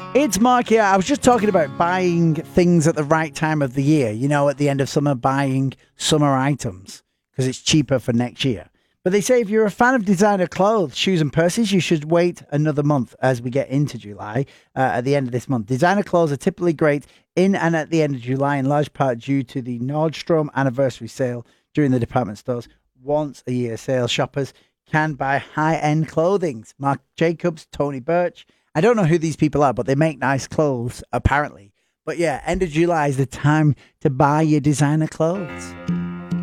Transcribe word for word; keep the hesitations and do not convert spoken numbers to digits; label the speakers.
Speaker 1: It's Mark here. I was just talking about buying things at the right time of the year, you know, at the end of summer, buying summer items because it's cheaper for next year. But they say if you're a fan of designer clothes, shoes and purses, you should wait another month as we get into July uh, at the end of this month. Designer clothes are typically great in and at the end of July, in large part due to the Nordstrom anniversary sale during the department stores. Once a year sale, shoppers can buy high-end clothing. Marc Jacobs, Tony Birch. I don't know who these people are, but they make nice clothes, apparently. But yeah, end of July is the time to buy your designer clothes.